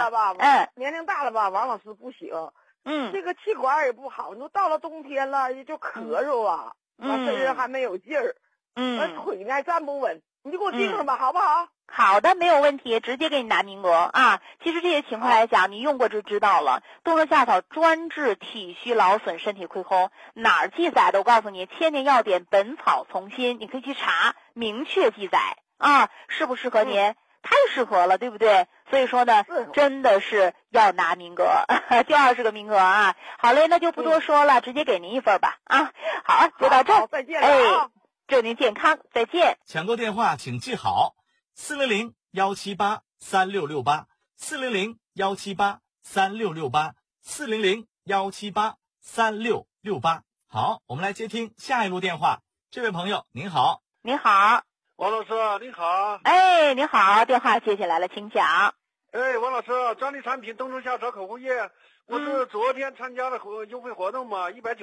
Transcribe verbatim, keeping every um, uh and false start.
了吧， 嗯， 年龄大了吧，王老师不行。 嗯， 这个气管也不好，你说到了冬天了就咳嗽啊，完身上还没有劲儿， 嗯， 完腿呢站不稳，你就给我盯上吧，好不好？ 好的，没有问题，直接给你拿名额啊。其实这些情况来讲，你用过就知道了。冬虫夏草专治体虚劳损、身体亏空，哪儿记载的？我告诉你，《千年药典》《本草从心》，你可以去查，明确记载啊，适不适合您？嗯，太适合了，对不对？所以说呢，真的是要拿名额，就二十个名额啊。好嘞，那就不多说了，嗯，直接给您一份吧啊。好，就到这儿， 再见了啊。 哎，祝您健康，再见。 抢购电话请记好：四零零幺七八三六六八，四零零幺七八三六六八，四零零幺七八三六六八。好，我们来接听下一路电话。这位朋友您好。 您好， 王老师您好。 哎，您好，电话接起来了，请讲。 哎，王老师，专利产品冬虫夏草口服液，我是昨天参加了活优惠活动嘛，一百九。